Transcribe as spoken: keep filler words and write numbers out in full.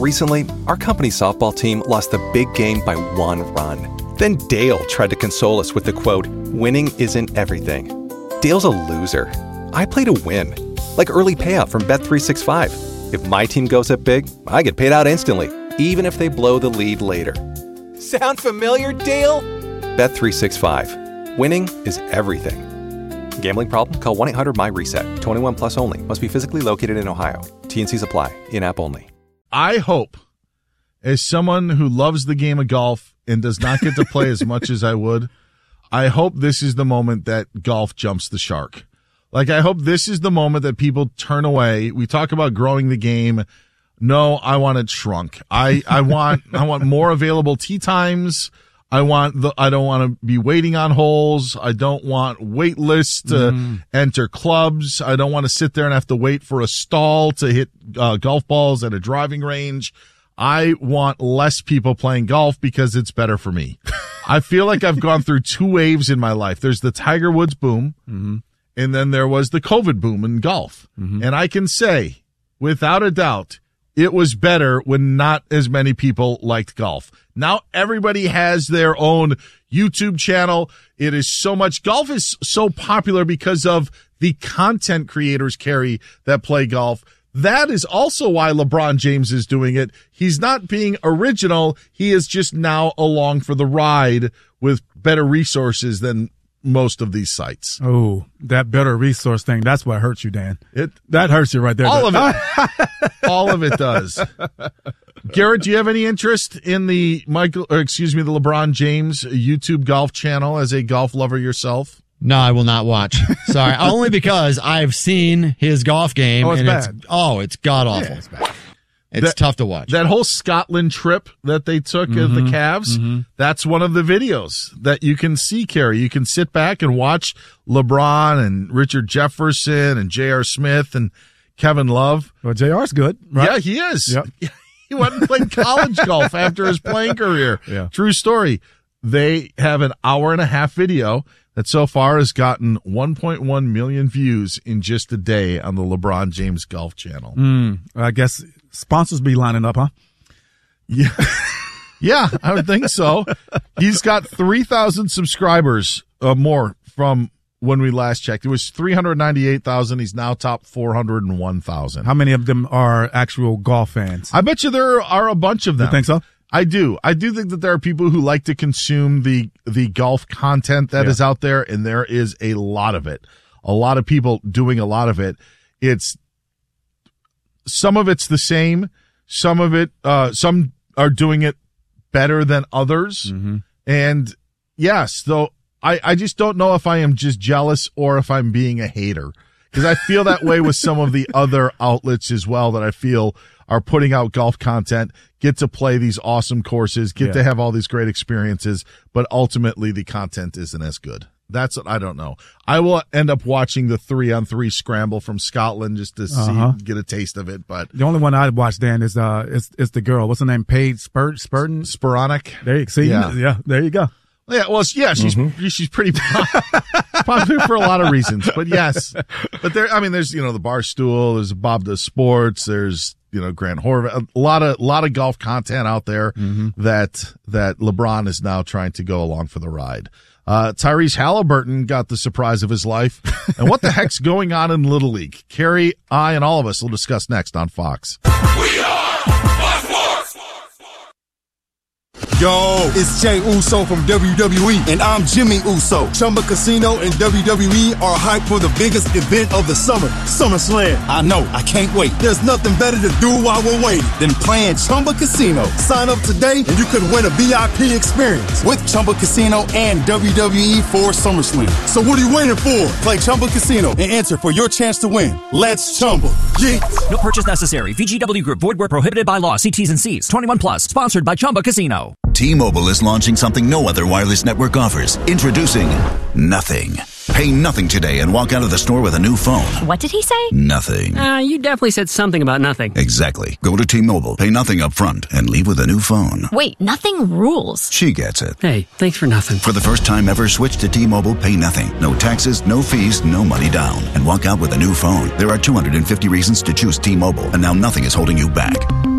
Recently, our company softball team lost the big game by one run. Then Dale tried to console us with the quote, "Winning isn't everything." Dale's a loser. I play to win. Like early payout from Bet three sixty-five. If my team goes up big, I get paid out instantly, even if they blow the lead later. Sound familiar, Dale? Bet three sixty-five. Winning is everything. Gambling problem? Call one eight hundred M Y reset. twenty-one plus only. Must be physically located in Ohio. T N Cs apply. In-app only. I hope, as someone who loves the game of golf and does not get to play as much as I would, I hope this is the moment that golf jumps the shark. Like, I hope this is the moment that people turn away. We talk about growing the game. No, I want it shrunk. I, I want, I want more available tee times. I want the, I don't want to be waiting on holes. I don't want wait lists to mm. enter clubs. I don't want to sit there and have to wait for a stall to hit uh, golf balls at a driving range. I want less people playing golf because it's better for me. I feel like I've gone through two waves in my life. There's the Tiger Woods boom, mm-hmm. and then there was the COVID boom in golf. Mm-hmm. And I can say, without a doubt, it was better when not as many people liked golf. Now everybody has their own YouTube channel. It is so much. Golf is so popular because of the content creators, Carrie, that play golf. That is also why LeBron James is doing it. He's not being original. He is just now along for the ride with better resources than most of these sites. Oh, that better resource thing. That's what hurts you, Dan. It That hurts you right there. All of it. All of it does. Garrett, do you have any interest in the Michael, or excuse me, the LeBron James YouTube golf channel as a golf lover yourself? No, I will not watch. Sorry. Only because I've seen his golf game. Oh, it's and bad. It's, oh, it's god awful. Yeah, it's bad. It's that, tough to watch. That whole Scotland trip that they took mm-hmm, of the Cavs, mm-hmm. that's one of the videos that you can see, Carrie. You can sit back and watch LeBron and Richard Jefferson and J R. Smith and Kevin Love. Well, J R's good, right? Yeah, he is. Yep. He went and played college golf after his playing career. Yeah. True story. They have an hour and a half video that so far has gotten one point one million views in just a day on the LeBron James Golf Channel. Mm, I guess sponsors be lining up, huh? Yeah. Yeah, I would think so. He's got three thousand subscribers uh, more from when we last checked. It was three hundred ninety-eight thousand. He's now top four hundred one thousand. How many of them are actual golf fans? I bet you there are a bunch of them. You think so? I do. I do think that there are people who like to consume the the golf content that yeah. is out there, and there is a lot of it. A lot of people doing a lot of it. It's some of it's the same. Some of it, uh, some are doing it better than others. Mm-hmm. And yes, though I, I just don't know if I am just jealous or if I'm being a hater, because I feel that way with some of the other outlets as well that I feel are putting out golf content, get to play these awesome courses, get yeah. to have all these great experiences, but ultimately the content isn't as good. That's what I don't know. I will end up watching the three on three scramble from Scotland just to uh-huh. see, get a taste of it. But the only one I'd watch, Dan, is uh, is is the girl. What's her name? Paige Spur Spurton. Sporonic. There you see. Yeah. yeah, there you go. Yeah, well, yeah, she's mm-hmm. she's pretty popular for a lot of reasons, but yes, but there. I mean, there's you know the Barstool, there's Bob Does Sports, there's you know Grant Horvath, a lot of lot of golf content out there mm-hmm. that that LeBron is now trying to go along for the ride. Uh, Tyrese Halliburton got the surprise of his life, and what the heck's going on in Little League? Carrie, I, and all of us will discuss next on Fox. We are Fox Sports. Yo, it's Jay Uso from W W E, and I'm Jimmy Uso. Chumba Casino and W W E are hyped for the biggest event of the summer, SummerSlam. I know, I can't wait. There's nothing better to do while we're waiting than playing Chumba Casino. Sign up today, and you could win a V I P experience with Chumba Casino and W W E for SummerSlam. So what are you waiting for? Play Chumba Casino and enter for your chance to win. Let's Chumba. Yeah. No purchase necessary. V G W Group. Void where prohibited by law. See T's and C's. twenty-one plus. Sponsored by Chumba Casino. T-Mobile is launching something no other wireless network offers. Introducing Nothing. Pay nothing today and walk out of the store with a new phone. What did he say? Nothing. Uh, you definitely said something about nothing. Exactly. Go to T-Mobile, pay nothing up front, and leave with a new phone. Wait, nothing rules. She gets it. Hey, thanks for nothing. For the first time ever, switch to T-Mobile, pay nothing. No taxes, no fees, no money down. And walk out with a new phone. There are two hundred fifty reasons to choose T-Mobile, and now nothing is holding you back.